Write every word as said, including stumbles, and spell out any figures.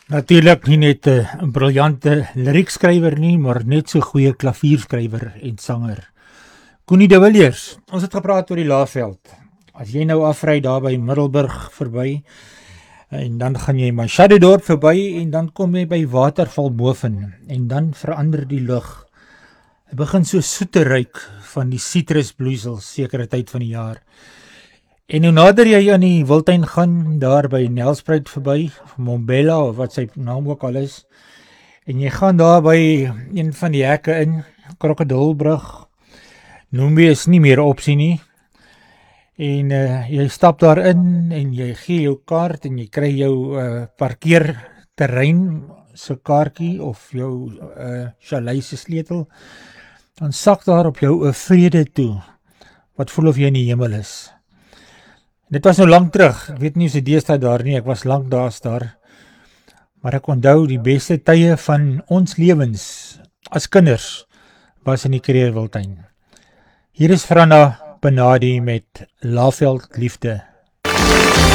Natuurlijk nie net 'n briljante liriekskrywer nie, maar net so goeie klavierskrywer en sanger. Connie de Villiers, ons het gepraat oor die Laagveld. As jy nou afry daar by Middelburg verby, en dan gaan jy Machadodorp verby, en dan kom jy by Waterval Boven, en dan verander die lug. Hy begin so soet te ruik van die citrusbloeisels sekere tyd van die jaar. En hoe nader jy aan die Wildtuin gaan, daar by Nelspruit verby, Mombella of wat sy naam ook al is, en jy gaan daar by een van die hekke in, Krokodilbrug, Noembe is nie meer opsie nie, en uh, jy stap daar in, en jy gee jou kaart, en jy kry jou uh, parkeerterrein se kaartjie, of jou uh, chalet se sleutel, dan sak daar op jou 'n vrede toe, wat voel of jy in die hemel is. Dit was nou lang terug, ek weet nie of die deesdae daar nie, ek was lang daas daar, maar ek onthou die beste tye van ons lewens as kinders was in die Kreerwiltuin. Hier is Frana Benadi met Laagveld Liefde.